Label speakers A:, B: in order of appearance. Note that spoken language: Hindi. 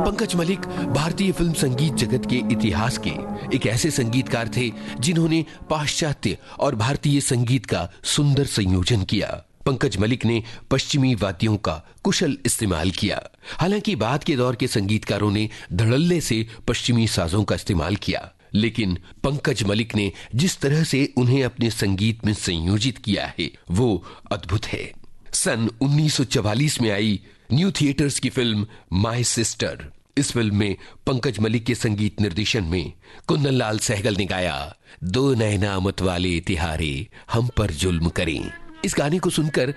A: पंकज मलिक भारतीय फिल्म संगीत जगत के इतिहास के एक ऐसे संगीतकार थे जिन्होंने पाश्चात्य और भारतीय संगीत का सुंदर संयोजन किया। पंकज मलिक ने पश्चिमी वाद्यों का कुशल इस्तेमाल किया। हालांकि बाद के दौर के संगीतकारों ने धड़ल्ले से पश्चिमी साजों का इस्तेमाल किया, लेकिन पंकज मलिक ने जिस तरह से उन्हें अपने संगीत में संयोजित किया है वो अद्भुत है। सन 1944 में आई न्यू थिएटर्स की फिल्म माय सिस्टर। इस फिल्म में पंकज मलिक के संगीत निर्देशन में कुंदन लाल सहगल ने गाया दो नैना मत वाले तिहारे हम पर जुल्म करें। इस गाने को सुनकर